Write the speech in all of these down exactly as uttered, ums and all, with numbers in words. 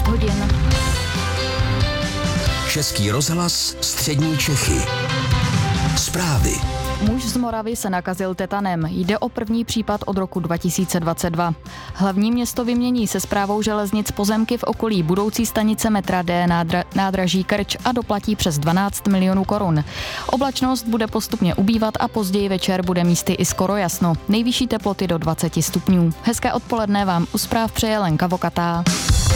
šestnáct hodin. Český rozhlas Střední Čechy. Zprávy. Muž z Moravy se nakazil tetanem. Jde o první případ od roku dva tisíce dvacet dva. Hlavní město vymění se správou železnic pozemky v okolí budoucí stanice metra D nádra, nádraží Krč a doplatí přes dvanáct milionů korun. Oblačnost bude postupně ubývat a později večer bude místy i skoro jasno. Nejvyšší teploty do dvacet stupňů. Hezké odpoledne vám u zpráv přeje Lenka Vokatá.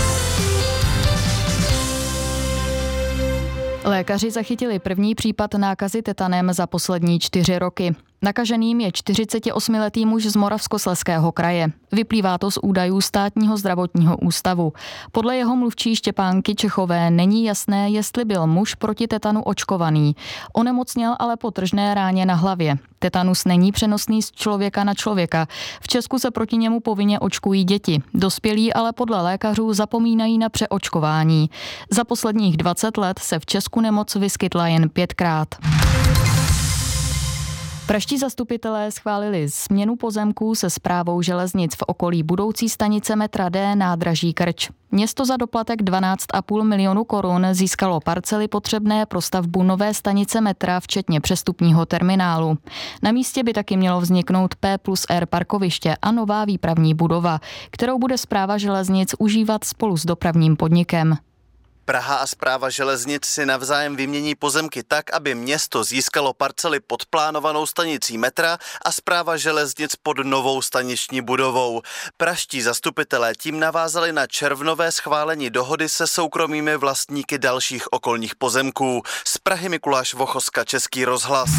Lékaři zachytili první případ nákazy tetanem za poslední čtyři roky. Nakaženým je čtyřicetiosmiletý muž z Moravskoslezského kraje. Vyplývá to z údajů Státního zdravotního ústavu. Podle jeho mluvčí Štěpánky Čechové není jasné, jestli byl muž proti tetanu očkovaný. Onemocněl ale po tržné ráně na hlavě. Tetanus není přenosný z člověka na člověka. V Česku se proti němu povinně očkují děti. Dospělí ale podle lékařů zapomínají na přeočkování. Za posledních dvacet let se v Česku nemoc vyskytla jen pětkrát. Pražští zastupitelé schválili změnu pozemků se správou železnic v okolí budoucí stanice metra D nádraží Krč. Město za doplatek dvanáct a půl milionu korun získalo parcely potřebné pro stavbu nové stanice metra, včetně přestupního terminálu. Na místě by taky mělo vzniknout P plus R parkoviště a nová výpravní budova, kterou bude správa železnic užívat spolu s dopravním podnikem. Praha a správa železnic si navzájem vymění pozemky tak, aby město získalo parcely pod plánovanou stanicí metra a správa železnic pod novou staniční budovou. Pražští zastupitelé tím navázali na červnové schválení dohody se soukromými vlastníky dalších okolních pozemků. Z Prahy Mikuláš Vochoska, Český rozhlas.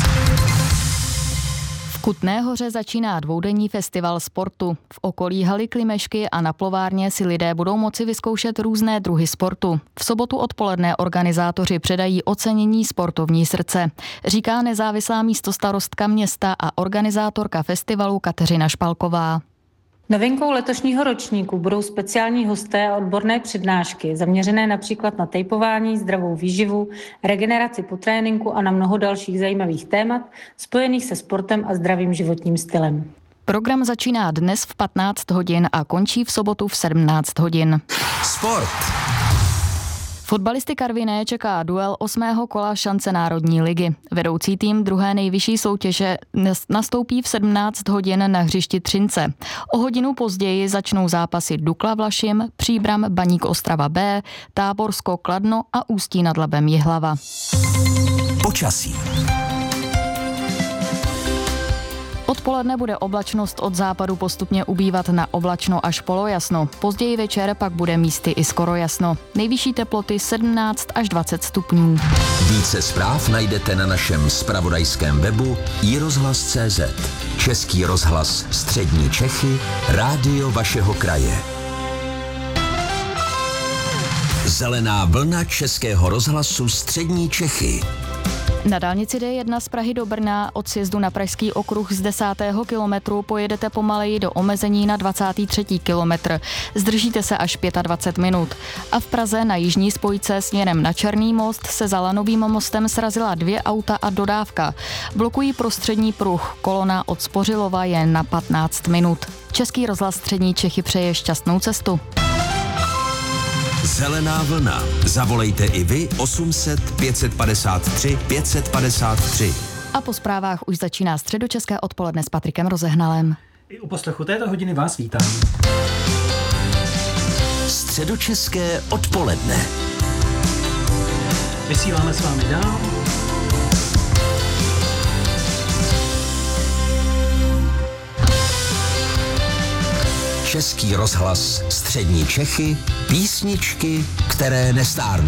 V Kutné Hoře začíná dvoudenní festival sportu. V okolí haly Klimešky a na plovárně si lidé budou moci vyzkoušet různé druhy sportu. V sobotu odpoledne organizátoři předají ocenění Sportovní srdce, říká nezávislá místostarostka města a organizátorka festivalu Kateřina Špalková. Novinkou letošního ročníku budou speciální hosté a odborné přednášky zaměřené například na tejpování, zdravou výživu, regeneraci po tréninku a na mnoho dalších zajímavých témat spojených se sportem a zdravým životním stylem. Program začíná dnes v patnáct hodin a končí v sobotu v sedmnáct hodin. Sport. Fotbalisty Karviné čeká duel osmého kola šance Národní ligy. Vedoucí tým druhé nejvyšší soutěže nastoupí v sedmnáct hodin na hřišti Třince. O hodinu později začnou zápasy Dukla Vlašim, Příbram Baník Ostrava B, Táborsko Kladno a Ústí nad Labem Jihlava. Počasí. Odpoledne bude oblačnost od západu postupně ubývat na oblačno až polojasno. Později večer pak bude místy i skoro jasno. Nejvyšší teploty sedmnáct až dvacet stupňů. Více zpráv najdete na našem zpravodajském webu i rozhlas tečka cé zet. Český rozhlas Střední Čechy, rádio vašeho kraje. Zelená vlna Českého rozhlasu Střední Čechy. Na dálnici D jedna z Prahy do Brna od sjezdu na Pražský okruh z desátého kilometru pojedete pomaleji do omezení na dvacátý třetí kilometr. Zdržíte se až dvacet pět minut. A v Praze na jižní spojce směrem na Černý most se za Lanovým mostem srazila dvě auta a dodávka. Blokují prostřední pruh. Kolona od Spořilova je na patnáct minut. Český rozhlas Střední Čechy přeje šťastnou cestu. Zelená vlna. Zavolejte i vy osm set pět set padesát tři pět set padesát tři. A po zprávách už začíná středočeské odpoledne s Patrikem Rozehnalem. I u poslechu této hodiny vás vítám. Středočeské odpoledne. Vysíláme s vámi dál. Český rozhlas Střední Čechy, písničky, které nestárnou.